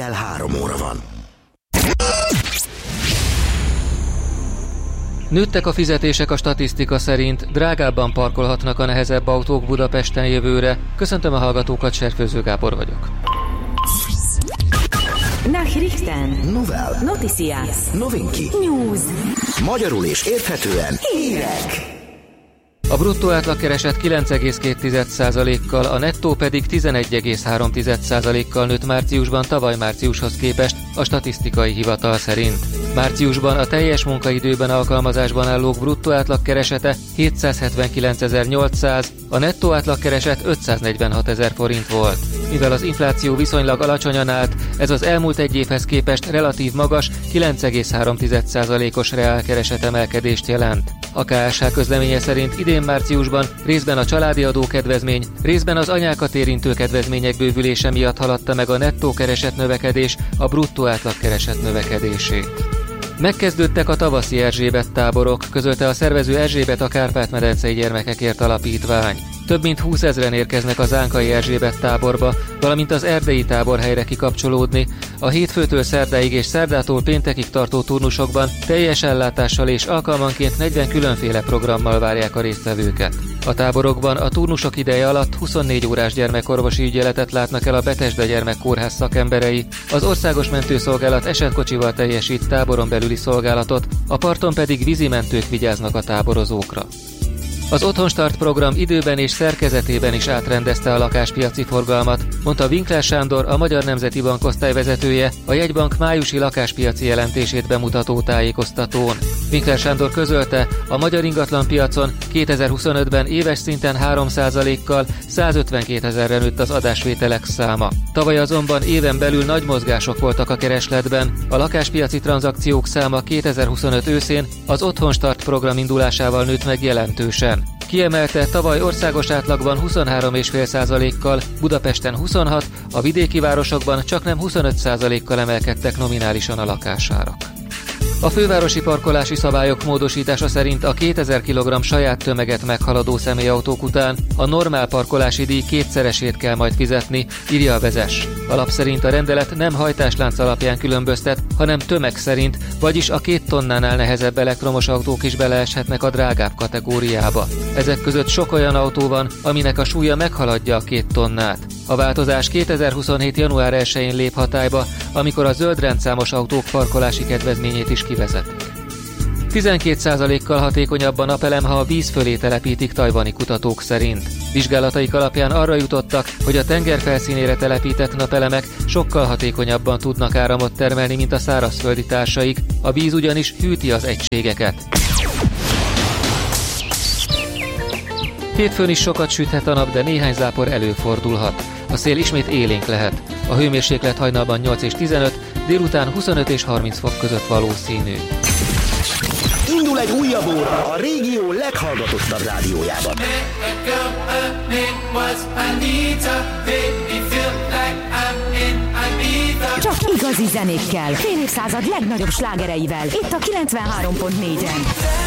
Reggel 3 óra van. Nőttek a fizetések a statisztika szerint, drágábban parkolhatnak a nehezebb autók Budapesten jövőre. Köszöntöm a hallgatókat, Serfőző Gábor vagyok. Nachrichten. Novel. Noticias. Novinki. News. Magyarul és érthetően Hírek. A bruttó átlagkereset 9,2%-kal, a nettó pedig 11,3%-kal nőtt márciusban tavaly márciushoz képest a statisztikai hivatal szerint. Márciusban a teljes munkaidőben alkalmazásban állók bruttó átlagkeresete 779.800, a nettó átlagkereset 546.000 forint volt. Mivel az infláció viszonylag alacsonyan állt, ez az elmúlt egy évhez képest relatív magas 9,3%-os reálkereset emelkedést jelent. A KSH közleménye szerint idén márciusban részben a családi adókedvezmény, részben az anyákat érintő kedvezmények bővülése miatt haladta meg a nettó kereset növekedés a bruttó átlagkereset növekedését. Megkezdődtek a tavaszi Erzsébet táborok, közölte a szervező Erzsébet a Kárpát-medencei Gyermekekért Alapítvány. Több mint 20 000-en érkeznek a zánkai Erzsébet táborba, valamint az erdei táborhelyre kikapcsolódni. A hétfőtől szerdáig és szerdától péntekig tartó turnusokban teljes ellátással és alkalmanként 40 különféle programmal várják a résztvevőket. A táborokban a turnusok ideje alatt 24 órás gyermekorvosi ügyeletet látnak el a Betesda Gyermekkórház szakemberei, az Országos Mentőszolgálat esetkocsival teljesít táboron belüli szolgálatot, a parton pedig vízimentők vigyáznak a táborozókra. Az Otthonstart program időben és szerkezetében is átrendezte a lakáspiaci forgalmat, mondta Winkler Sándor, a Magyar Nemzeti Bank osztályvezetője a jegybank májusi lakáspiaci jelentését bemutató tájékoztatón. Winkler Sándor közölte, a magyar ingatlanpiacon 2025-ben éves szinten 3%-kal 152 000-re nőtt az adásvételek száma. Tavaly azonban éven belül nagy mozgások voltak a keresletben, a lakáspiaci tranzakciók száma 2025 őszén az Otthonstart program indulásával nőtt meg jelentősen. Kiemelte, tavaly országos átlagban 23,5%-kal, Budapesten 26%, a vidéki városokban csaknem 25%-kal emelkedtek nominálisan a lakásárak. A fővárosi parkolási szabályok módosítása szerint a 2000 kg saját tömeget meghaladó személyautók után a normál parkolási díj kétszeresét kell majd fizetni, írja a Vezes. Alap szerint a rendelet nem hajtáslánc alapján különböztet, hanem tömeg szerint, vagyis a 2 tonnánál nehezebb elektromos autók is beleeshetnek a drágább kategóriába. Ezek között sok olyan autó van, aminek a súlya meghaladja a 2 tonnát. A változás 2027. január 1-én lép hatályba, amikor a zöld rendszámos autók parkolási kedvezményét is kivezetik. 12%-kal hatékonyabb a napelem, ha a víz fölé telepítik tajvani kutatók szerint. Vizsgálataik alapján arra jutottak, hogy a tenger felszínére telepített napelemek sokkal hatékonyabban tudnak áramot termelni, mint a szárazföldi társaik, a víz ugyanis hűti az egységeket. Hétfőn is sokat süthet a nap, de néhány zápor előfordulhat. A szél ismét élénk lehet. A hőmérséklet hajnalban 8 és 15, délután 25 és 30 fok között valószínű. indul egy újabb óra a régió leghallgatottabb rádiójában. Csak igazi zenékkel, fél évszázad legnagyobb slágereivel, itt a 93.4-en.